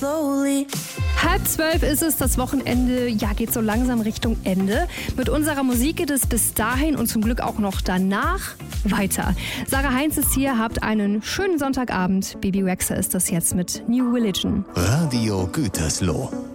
11:30 ist es, das Wochenende, geht so langsam Richtung Ende. Mit unserer Musik geht es bis dahin und zum Glück auch noch danach weiter. Sarah Heinz ist hier, habt einen schönen Sonntagabend. Baby Rexha ist das jetzt mit New Religion. Radio Gütersloh.